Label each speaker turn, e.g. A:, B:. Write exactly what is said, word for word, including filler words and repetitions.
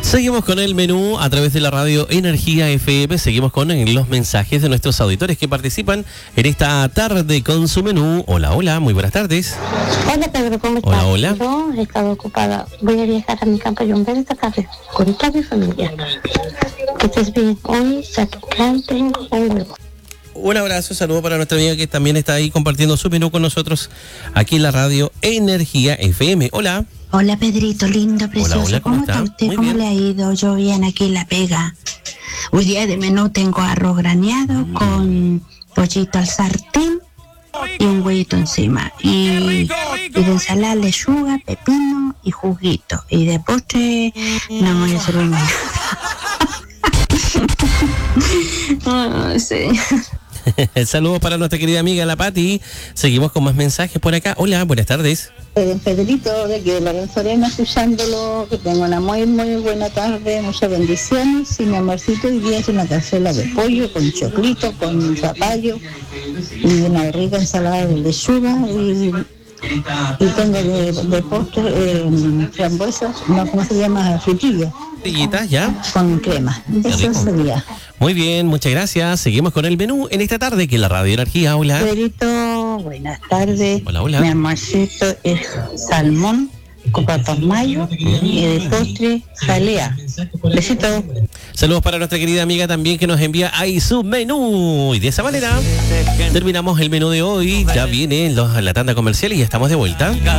A: Seguimos con el menú a través de la radio Energía F M. Seguimos con los mensajes de nuestros auditores que participan en esta tarde con su menú. Hola, hola, muy buenas tardes.
B: Hola Pedro, ¿cómo estás?
A: Hola, hola.
B: Yo he estado ocupada. Voy a viajar a mi campo de Yumbel esta tarde con toda mi familia. Que estés bien. Hoy Chatucán tengo un huevo.
A: Un abrazo, saludo para nuestra amiga que también está ahí compartiendo su menú con nosotros aquí en la radio Energía F M. Hola.
C: Hola Pedrito, lindo, precioso.
A: Hola, hola, ¿cómo
C: ¿Cómo está
A: está?
C: usted?
A: Muy
C: ¿Cómo
A: bien.
C: le ha ido? Yo bien aquí en La Pega. Hoy día de menú tengo arroz graneado mm. con pollito al sartén y un huevito encima. Y, y de ensalada lechuga, pepino y juguito. Y de postre no me voy a hacer una. Oh, sí.
A: Saludos para nuestra querida amiga la Pati. Seguimos con más mensajes por acá. Hola, buenas tardes.
D: Eh, Pedrito, de que Lorenzo Arena, escuchándolo, que tengo una muy, muy buena tarde, muchas bendiciones. Y mi amorcito hoy día es una cazuela de pollo con choclito, con zapallo y una rica ensalada de lechuga. Y, y tengo de, de postre eh, frambuesas, no, ¿cómo se llama? Frutilla.
A: Frutillitas, ya.
D: Con crema. Eso sería.
A: Muy bien, muchas gracias. Seguimos con el menú en esta tarde, que es la radio Energía. Hola.
D: Pedrito, buenas tardes.
A: Hola, hola.
D: Mi amorcito es salmón con papas mayo y de postre jalea. Besito.
A: Saludos para nuestra querida amiga también que nos envía ahí su menú. Y de esa manera terminamos el menú de hoy. Ya viene los, la tanda comercial y ya estamos de vuelta.